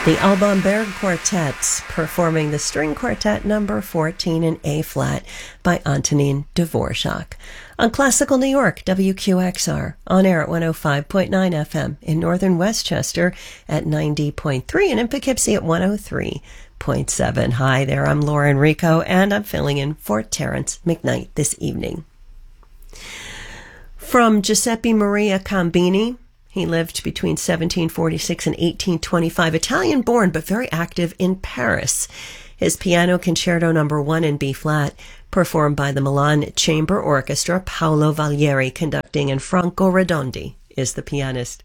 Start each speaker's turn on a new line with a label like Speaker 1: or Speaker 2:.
Speaker 1: The Alban Berg Quartets performing the String Quartet number 14 in A-flat by Antonin Dvorak. On Classical New York, WQXR, on air at 105.9 FM, in northern Westchester at 90.3, and in Poughkeepsie at 103.7. Hi there, I'm Laura Enrico, and I'm filling in for Terrence McKnight this evening. From Giuseppe Maria Combini, he lived between 1746 and 1825, Italian-born but very active in Paris. His Piano Concerto No. 1 in B-flat, performed by the Milan Chamber Orchestra, Paolo Valieri conducting, and Franco Redondi is the pianist.